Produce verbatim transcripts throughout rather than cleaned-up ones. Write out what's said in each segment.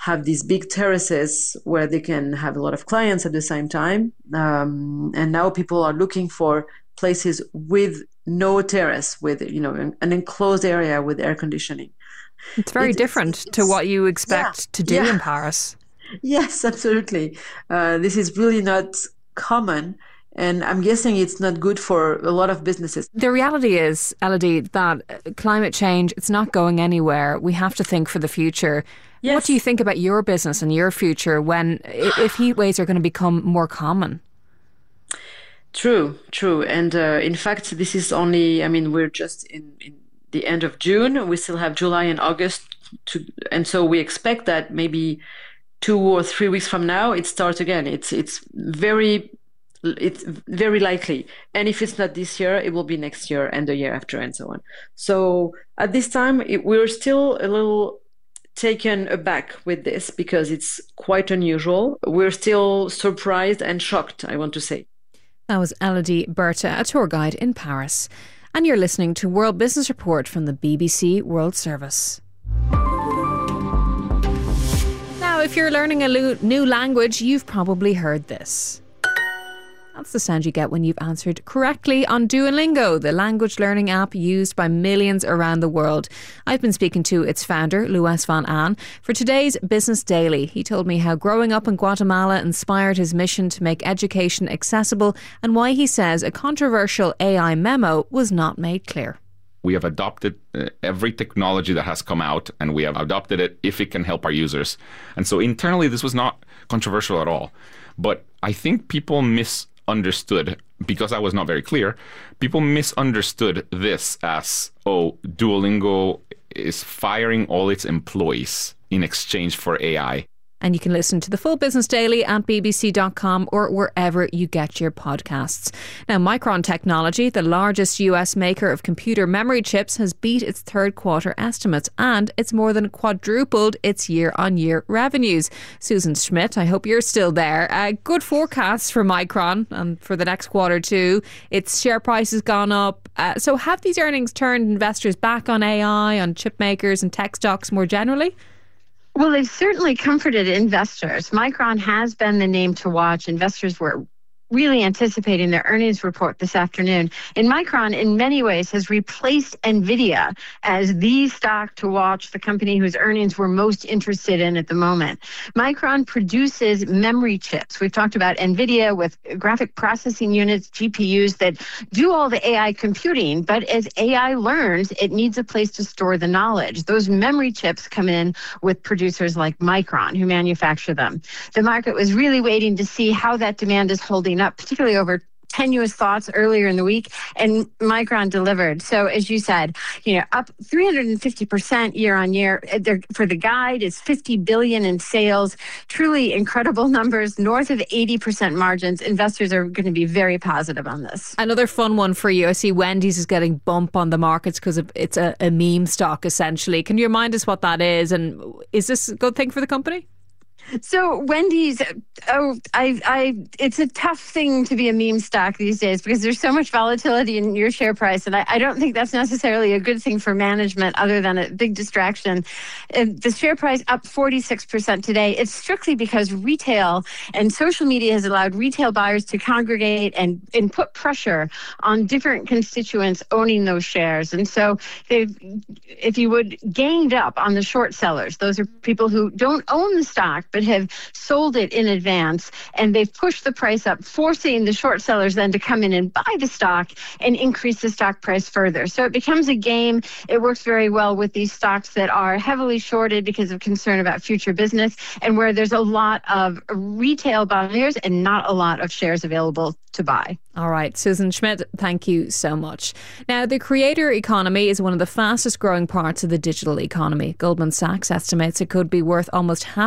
have these big terraces where they can have a lot of clients at the same time. Um, and now people are looking for places with no terrace, with, you know, an, an enclosed area with air conditioning. It's very it, different it's, to what you expect yeah, to do yeah. in Paris. Yes, absolutely. Uh, this is really not common. And I'm guessing it's not good for a lot of businesses. The reality is, Elodie, that climate change, it's not going anywhere. We have to think for the future. Yes. What do you think about your business and your future when, if heat waves are going to become more common? True, true. And uh, in fact, this is only, I mean, we're just in, in the end of June. We still have July and August. To, and so we expect that maybe two or three weeks from now, it starts again. It's, it's very... It's very likely. And if it's not this year, it will be next year and the year after and so on. So at this time, it, we're still a little taken aback with this because it's quite unusual. We're still surprised and shocked, I want to say. That was Elodie Berthe, a tour guide in Paris. And you're listening to World Business Report from the B B C World Service. Now, if you're learning a lo- new language, you've probably heard this. That's the sound you get when you've answered correctly on Duolingo, the language learning app used by millions around the world. I've been speaking to its founder, Louis van Aan, for today's Business Daily. He told me how growing up in Guatemala inspired his mission to make education accessible and why he says a controversial A I memo was not made clear. We have adopted uh, every technology that has come out, and we have adopted it if it can help our users. And so internally, this was not controversial at all. But I think people miss understood, because I was not very clear, people misunderstood this as, oh, Duolingo is firing all its employees in exchange for A I. And you can listen to the full Business Daily at b b c dot com or wherever you get your podcasts. Now, Micron Technology, the largest U S maker of computer memory chips, has beat its third quarter estimates and it's more than quadrupled its year-on-year revenues. Susan Schmidt, I hope you're still there. Uh, good forecasts for Micron and for the next quarter too. Its share price has gone up. Uh, so have these earnings turned investors back on A I, on chip makers and tech stocks more generally? Well, they've certainly comforted investors. Micron has been the name to watch. Investors were really anticipating their earnings report this afternoon. And Micron, in many ways, has replaced NVIDIA as the stock to watch, the company whose earnings we're most interested in at the moment. Micron produces memory chips. We've talked about NVIDIA with graphic processing units, G P Us that do all the A I computing. But as A I learns, it needs a place to store the knowledge. Those memory chips come in with producers like Micron, who manufacture them. The market was really waiting to see how that demand is holding up, particularly over tenuous thoughts earlier in the week, and Micron delivered. So as you said, you know, up three hundred fifty percent year on year. For the guide, it's fifty billion dollars in sales. Truly incredible numbers, north of eighty percent margins. Investors are going to be very positive on this. Another fun one for you. I see Wendy's is getting bump on the markets because it's a, a meme stock, essentially. Can you remind us what that is? And is this a good thing for the company? So Wendy's, oh, I, I, it's a tough thing to be a meme stock these days because there's so much volatility in your share price, and I, I don't think that's necessarily a good thing for management, other than a big distraction. Uh, the share price up forty-six percent today. It's strictly because retail and social media has allowed retail buyers to congregate and, and put pressure on different constituents owning those shares, and so they've, if you would, gained up on the short sellers. Those are people who don't own the stock but have sold it in advance, and they've pushed the price up, forcing the short sellers then to come in and buy the stock and increase the stock price further. So it becomes a game. It works very well with these stocks that are heavily shorted because of concern about future business, and where there's a lot of retail buyers and not a lot of shares available to buy. All right, Susan Schmidt, thank you so much. Now, the creator economy is one of the fastest growing parts of the digital economy. Goldman Sachs estimates it could be worth almost half a trillion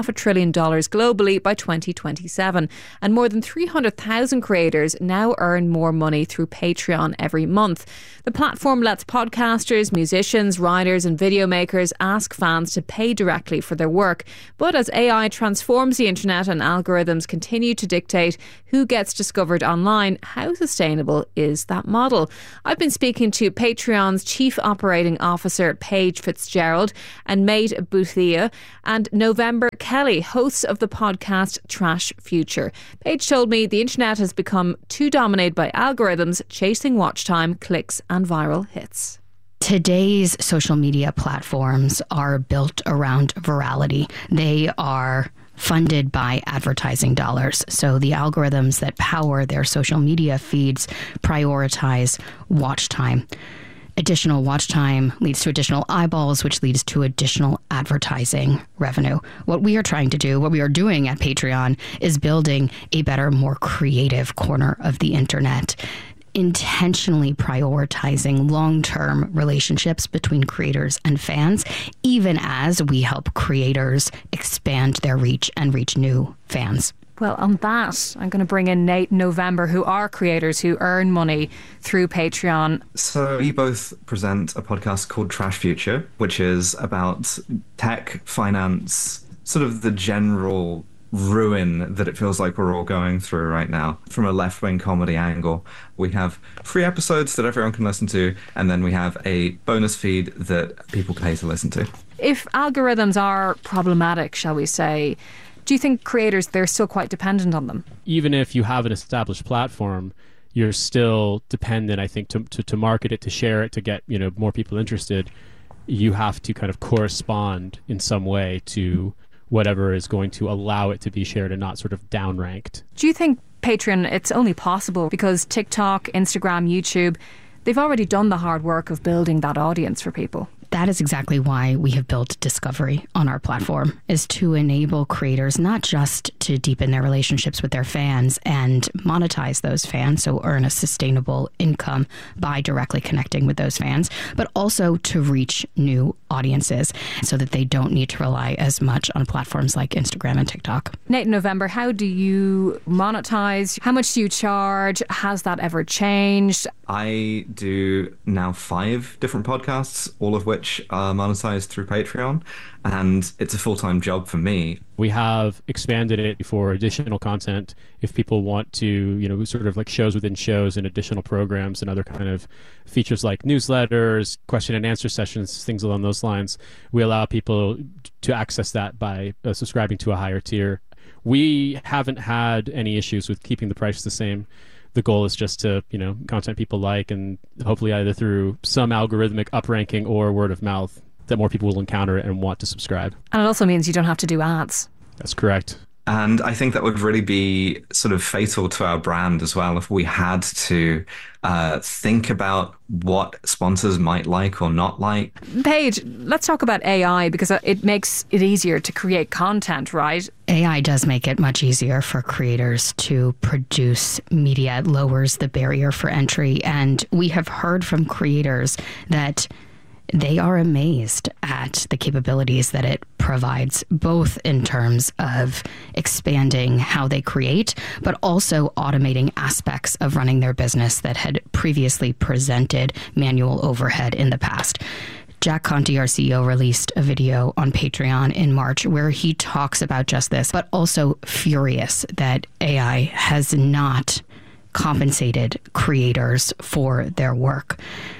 billion dollars globally by twenty twenty-seven. And more than three hundred thousand creators now earn more money through Patreon every month. The platform lets podcasters, musicians, writers and video makers ask fans to pay directly for their work. But as A I transforms the internet and algorithms continue to dictate who gets discovered online, how sustainable is that model? I've been speaking to Patreon's Chief Operating Officer, Paige Fitzgerald, and Mate Boothia, and November Kelly, hosts of the podcast Trash Future. Paige told me the internet has become too dominated by algorithms, chasing watch time, clicks and viral hits. Today's social media platforms are built around virality. They are funded by advertising dollars. So the algorithms that power their social media feeds prioritize watch time. Additional watch time leads to additional eyeballs, which leads to additional advertising revenue. What we are trying to do, what we are doing at Patreon, is building a better, more creative corner of the internet, intentionally prioritizing long-term relationships between creators and fans, even as we help creators expand their reach and reach new fans. Well, on that, I'm going to bring in Nate and November, who are creators who earn money through Patreon. So we both present a podcast called Trash Future, which is about tech, finance, sort of the general ruin that it feels like we're all going through right now. From a left-wing comedy angle, we have free episodes that everyone can listen to, and then we have a bonus feed that people pay to listen to. If algorithms are problematic, shall we say, do you think creators, they're still quite dependent on them? Even if you have an established platform, you're still dependent, I think, to, to, to market it, to share it, to get, you know, more people interested. You have to kind of correspond in some way to whatever is going to allow it to be shared and not sort of downranked. Do you think Patreon, it's only possible because TikTok, Instagram, YouTube, they've already done the hard work of building that audience for people? That is exactly why we have built Discovery on our platform, is to enable creators not just to deepen their relationships with their fans and monetize those fans, so earn a sustainable income by directly connecting with those fans, but also to reach new audiences so that they don't need to rely as much on platforms like Instagram and TikTok. Nate and November, how do you monetize? How much do you charge? Has that ever changed? I do now five different podcasts, all of which are monetized through Patreon, and it's a full-time job for me. We have expanded it for additional content. If people want to, you know, sort of like shows within shows and additional programs and other kind of features like newsletters, question and answer sessions, things along those lines, we allow people to access that by uh, subscribing to a higher tier. We haven't had any issues with keeping the price the same. The goal is just to, you know, content people like, and hopefully either through some algorithmic upranking or word of mouth, that more people will encounter it and want to subscribe. And it also means you don't have to do ads. That's correct. And I think that would really be sort of fatal to our brand as well if we had to uh, think about what sponsors might like or not like. Paige, let's talk about A I, because it makes it easier to create content, right? A I does make it much easier for creators to produce media. It lowers the barrier for entry. And we have heard from creators that they are amazed at the capabilities that it provides, both in terms of expanding how they create, but also automating aspects of running their business that had previously presented manual overhead in the past. Jack Conte, our C E O, released a video on Patreon in March where he talks about just this, but also furious that A I has not compensated creators for their work.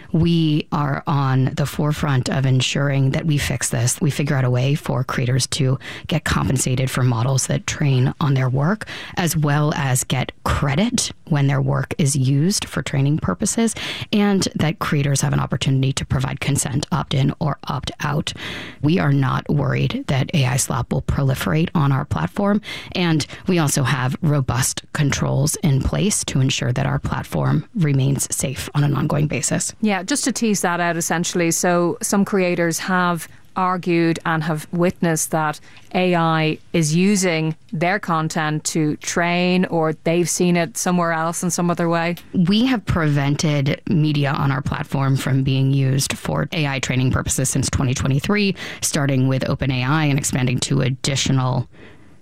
We are on the forefront of ensuring that we fix this. We figure out a way for creators to get compensated for models that train on their work, as well as get credit when their work is used for training purposes, and that creators have an opportunity to provide consent, opt-in or opt-out. We are not worried that A I slop will proliferate on our platform, and we also have robust controls in place to ensure that our platform remains safe on an ongoing basis. Yeah, just to tease that out essentially. So some creators have argued and have witnessed that A I is using their content to train, or they've seen it somewhere else in some other way. We have prevented media on our platform from being used for A I training purposes since twenty twenty-three, starting with OpenAI and expanding to additional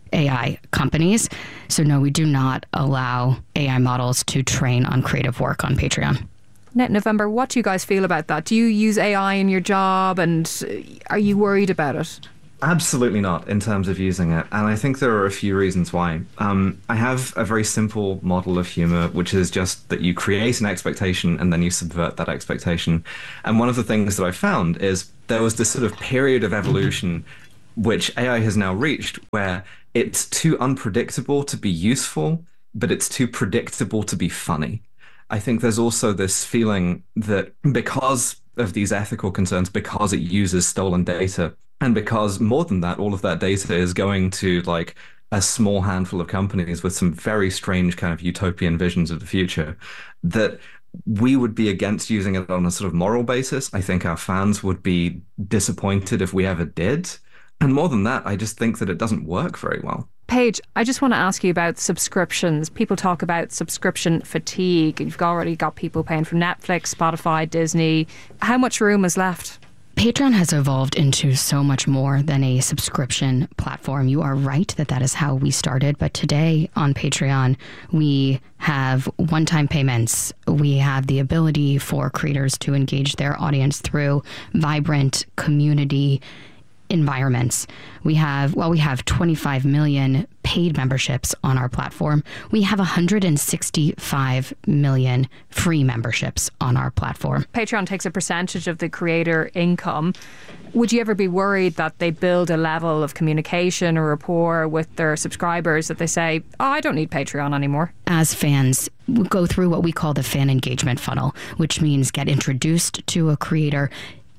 A I companies. So no, we do not allow A I models to train on creative work on Patreon. Net November, what do you guys feel about that? Do you use A I in your job, and are you worried about it? Absolutely not in terms of using it. And I think there are a few reasons why. Um, I have a very simple model of humor, which is just that you create an expectation and then you subvert that expectation. And one of the things that I found is there was this sort of period of evolution which A I has now reached where it's too unpredictable to be useful, but it's too predictable to be funny. I think there's also this feeling that because of these ethical concerns, because it uses stolen data, and because more than that, all of that data is going to like a small handful of companies with some very strange kind of utopian visions of the future, that we would be against using it on a sort of moral basis. I think our fans would be disappointed if we ever did. And more than that, I just think that it doesn't work very well. Paige, I just want to ask you about subscriptions. People talk about subscription fatigue. You've already got people paying for Netflix, Spotify, Disney. How much room is left? Patreon has evolved into so much more than a subscription platform. You are right that that is how we started. But today on Patreon, we have one-time payments. We have the ability for creators to engage their audience through vibrant community environments. We have, well, we have twenty-five million paid memberships on our platform. We have one hundred sixty-five million free memberships on our platform. Patreon takes a percentage of the creator income. Would you ever be worried that they build a level of communication or rapport with their subscribers that they say, oh, I don't need Patreon anymore? As fans, we go through what we call the fan engagement funnel, which means get introduced to a creator,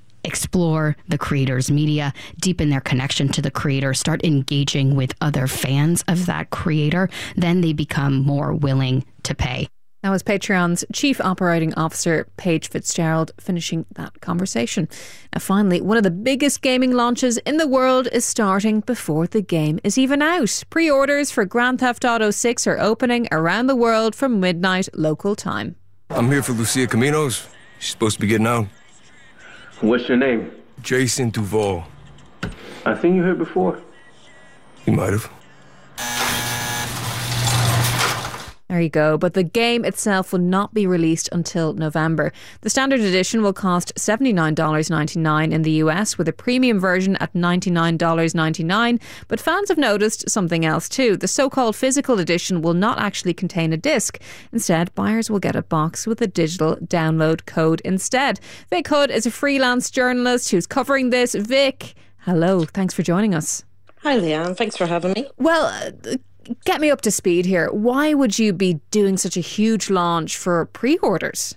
explore the creator's media, deepen their connection to the creator, start engaging with other fans of that creator, then they become more willing to pay. That was Patreon's Chief Operating Officer, Paige Fitzgerald, finishing that conversation. And finally, one of the biggest gaming launches in the world is starting before the game is even out. Pre-orders for Grand Theft Auto six are opening around the world from midnight local time. I'm here for Lucia Caminos. She's supposed to be getting out. What's your name? Jason Duval. I think you heard before. You might have. There you go. But the game itself will not be released until November. The standard edition will cost seventy-nine dollars and ninety-nine cents in the U S, with a premium version at ninety-nine dollars and ninety-nine cents. But fans have noticed something else too. The so-called physical edition will not actually contain a disc. Instead, buyers will get a box with a digital download code instead. Vic Hood is a freelance journalist who's covering this. Vic, hello. Thanks for joining us. Hi, Leanne. Thanks for having me. Well, uh, get me up to speed here. Why would you be doing such a huge launch for pre-orders?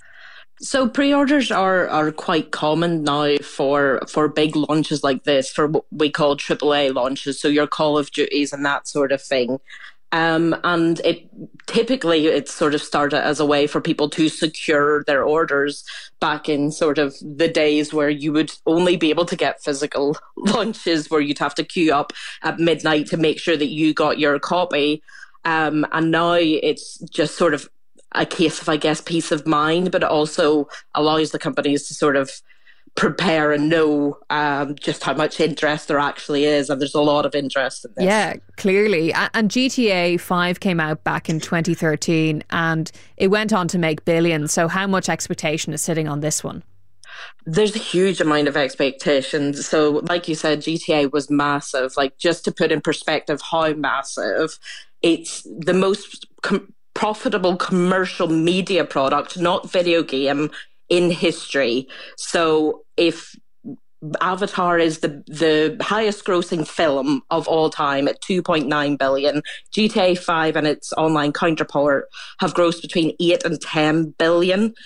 So pre-orders are, are quite common now for for big launches like this, for what we call triple A launches, so your Call of Duties and that sort of thing. Um, and it typically it's sort of started as a way for people to secure their orders back in sort of the days where you would only be able to get physical launches, where you'd have to queue up at midnight to make sure that you got your copy. Um, and now it's just sort of a case of, I guess, peace of mind, but it also allows the companies to sort of prepare and know um, just how much interest there actually is, and there's a lot of interest in this. Yeah, clearly. And G T A five came out back in twenty thirteen and it went on to make billions. So how much expectation is sitting on this one? There's a huge amount of expectations. So like you said, G T A was massive. Like, just to put in perspective how massive, it's the most com- profitable commercial media product, not video game, in history. So if Avatar is the the highest grossing film of all time at two point nine billion, G T A five and its online counterpart have grossed between eight and ten billion.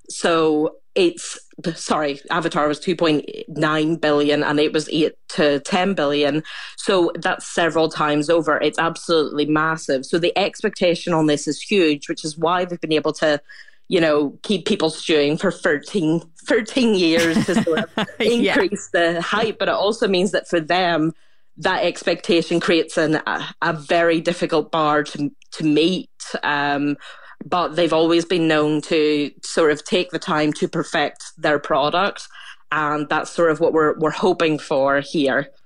So it's, sorry, Avatar was two point nine billion and it was eight to ten billion. So that's several times over. It's absolutely massive. So the expectation on this is huge, which is why they've been able to, you know, keep people stewing for thirteen, thirteen years to sort of increase yeah. the hype. But it also means that for them, that expectation creates an, a, a very difficult bar to, to meet. Um, but they've always been known to sort of take the time to perfect their product. And that's sort of what we're we're hoping for here.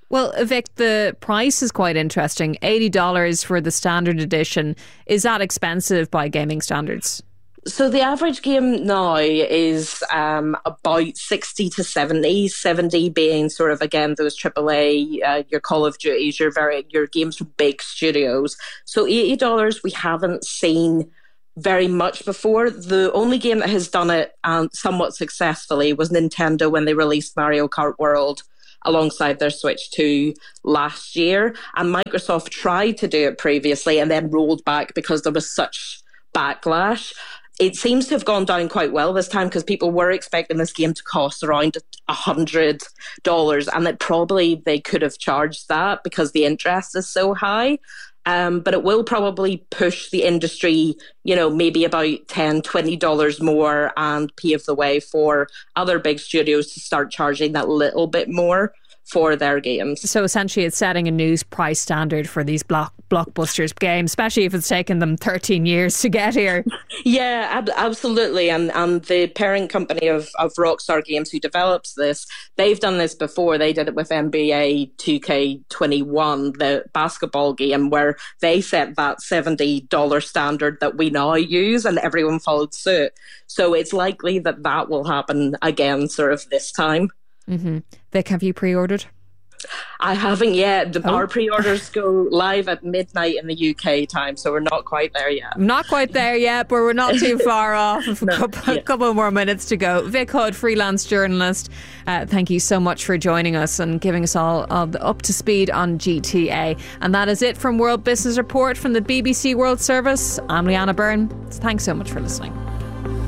Well, Vic, the price is quite interesting. eighty dollars for the standard edition. Is that expensive by gaming standards? So the average game now is um, about sixty to seventy, seventy being sort of, again, those triple A, uh, your Call of Duties, your very your games from big studios. So eighty dollars we haven't seen very much before. The only game that has done it um, somewhat successfully was Nintendo when they released Mario Kart World alongside their Switch two last year. And Microsoft tried to do it previously and then rolled back because there was such backlash. It seems to have gone down quite well this time because people were expecting this game to cost around one hundred dollars, and that probably they could have charged that because the interest is so high. Um, but it will probably push the industry, you know, maybe about ten dollars, twenty dollars more, and pave the way for other big studios to start charging that little bit more for their games. So essentially it's setting a new price standard for these block blockbusters games, especially if it's taken them thirteen years to get here. Yeah, ab- absolutely. And and the parent company of, of Rockstar Games who develops this, they've done this before. They did it with N B A two K twenty-one, the basketball game, where they set that seventy dollars standard that we now use, and everyone followed suit. So it's likely that that will happen again sort of this time. Mm-hmm. Vic, have you pre-ordered? I haven't yet. Oh. Our pre-orders go live at midnight in the U K time, so we're not quite there yet. Not quite there yet, but we're not too far off. A No, couple, yeah. couple more minutes to go. Vic Hood, freelance journalist, uh, thank you so much for joining us and giving us all, all the up to speed on G T A. And that is it from World Business Report from the B B C World Service. I'm Leanna Byrne. Thanks so much for listening.